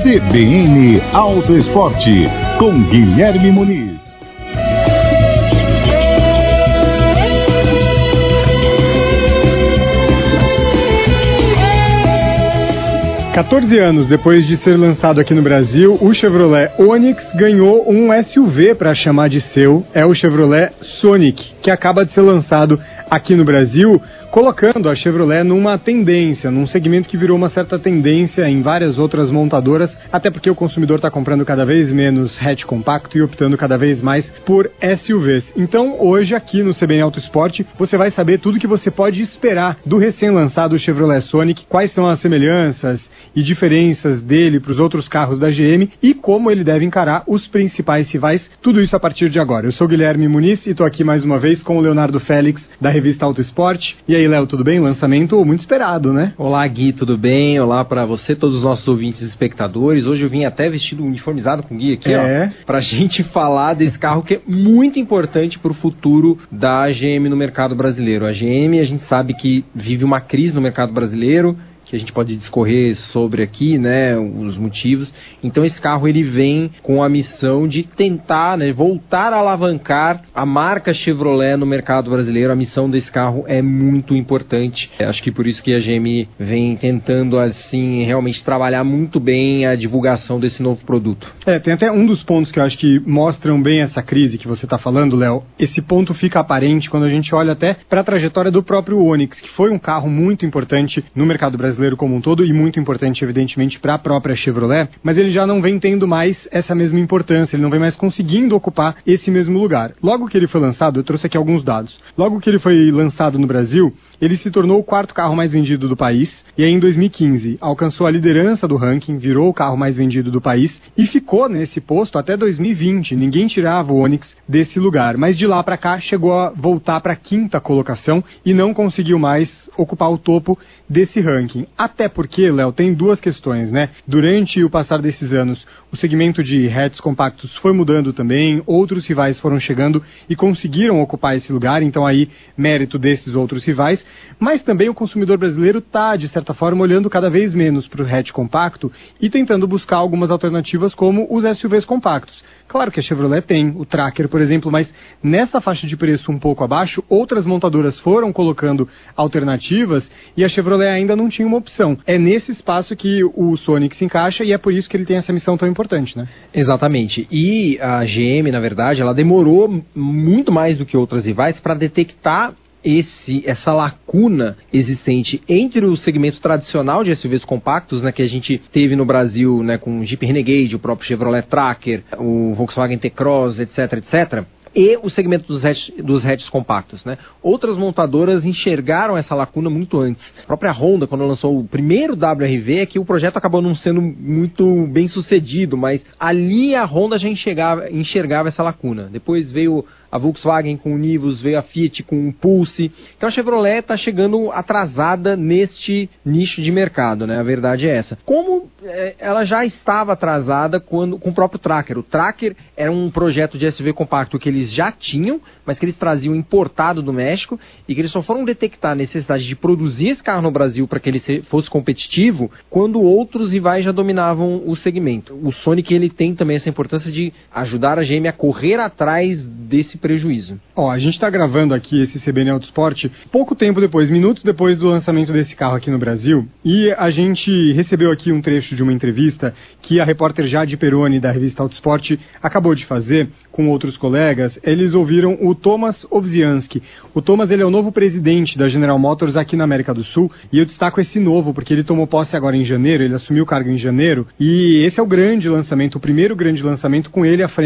CBN Auto Esporte, com Guilherme Muniz. Quatorze anos depois de ser lançado aqui no Brasil, o Chevrolet Onix ganhou um SUV para chamar de seu, é o Chevrolet Sonic, que acaba de ser lançado aqui no Brasil, colocando a Chevrolet numa tendência, num segmento que virou uma certa tendência em várias outras montadoras, até porque o consumidor está comprando cada vez menos hatch compacto e optando cada vez mais por SUVs. Então, hoje aqui no CBN Auto Esporte, você vai saber tudo que você pode esperar do recém-lançado Chevrolet Sonic, quais são as semelhanças e diferenças dele para os outros carros da GM e como ele deve encarar os principais rivais, tudo isso a partir de agora. Eu sou Guilherme Muniz e estou aqui mais uma vez com o Leonardo Félix, da revista Auto Esporte. E aí, Léo, tudo bem? Lançamento muito esperado, né? Olá, Gui, tudo bem? Olá para você, todos os nossos ouvintes e espectadores. Hoje eu vim até vestido uniformizado com o Gui aqui, pra gente falar desse carro que é muito importante para o futuro da GM no mercado brasileiro. A GM, a gente sabe que vive uma crise no mercado brasileiro, que a gente pode discorrer sobre aqui, né, os motivos. Então esse carro ele vem com a missão de tentar, né, voltar a alavancar a marca Chevrolet no mercado brasileiro. A missão desse carro é muito importante. Acho que por isso que a GM vem tentando, assim, realmente trabalhar muito bem a divulgação desse novo produto. Tem até um dos pontos que eu acho que mostram bem essa crise que você está falando, Léo. Esse ponto fica aparente quando a gente olha até para a trajetória do próprio Onix, que foi um carro muito importante no mercado brasileiro como um todo e muito importante, evidentemente, para a própria Chevrolet, mas ele já não vem tendo mais essa mesma importância, ele não vem mais conseguindo ocupar esse mesmo lugar. Logo que ele foi lançado, eu trouxe aqui alguns dados. Logo que ele foi lançado no Brasil, ele se tornou o quarto carro mais vendido do país e aí em 2015 alcançou a liderança do ranking, virou o carro mais vendido do país e ficou nesse posto até 2020. Ninguém tirava o Onix desse lugar, mas de lá para cá chegou a voltar para a quinta colocação e não conseguiu mais ocupar o topo desse ranking. Até porque, Léo, tem duas questões, né? Durante o passar desses anos, o segmento de hatches compactos foi mudando também, outros rivais foram chegando e conseguiram ocupar esse lugar, então aí mérito desses outros rivais, mas também o consumidor brasileiro está, de certa forma, olhando cada vez menos para o hatch compacto e tentando buscar algumas alternativas como os SUVs compactos. Claro que a Chevrolet tem o Tracker, por exemplo, mas nessa faixa de preço um pouco abaixo, outras montadoras foram colocando alternativas e a Chevrolet ainda não tinha uma opção. É nesse espaço que o Sonic se encaixa e é por isso que ele tem essa missão tão importante, né? Exatamente. E a GM, na verdade, ela demorou muito mais do que outras rivais para detectar essa lacuna existente entre o segmento tradicional de SUVs compactos, né, que a gente teve no Brasil, né, com o Jeep Renegade, o próprio Chevrolet Tracker, o Volkswagen T-Cross, etc., e o segmento dos hatches compactos, né? Outras montadoras enxergaram essa lacuna muito antes. A própria Honda, quando lançou o primeiro WRV, é que o projeto acabou não sendo muito bem sucedido, mas ali a Honda já enxergava essa lacuna. Depois veio a Volkswagen com o Nivus, veio a Fiat com o Pulse. Então a Chevrolet está chegando atrasada neste nicho de mercado, né? A verdade é essa. Como ela já estava atrasada com o próprio Tracker. O Tracker era um projeto de SUV compacto que eles já tinham, mas que eles traziam importado do México e que eles só foram detectar a necessidade de produzir esse carro no Brasil para que ele fosse competitivo quando outros rivais já dominavam o segmento. O Sonic, ele tem também essa importância de ajudar a GM a correr atrás desse prejuízo. A gente está gravando aqui esse CBN Auto Esporte pouco tempo depois, minutos depois do lançamento desse carro aqui no Brasil, e a gente recebeu aqui um trecho de uma entrevista que a repórter Jade Peroni, da revista Auto Esporte, acabou de fazer com outros colegas. Eles ouviram o Thomas Ovzianski. O Thomas, ele é o novo presidente da General Motors aqui na América do Sul, e eu destaco esse novo porque ele tomou posse agora em janeiro, ele assumiu o cargo em janeiro, e esse é o grande lançamento, o primeiro grande lançamento com ele à frente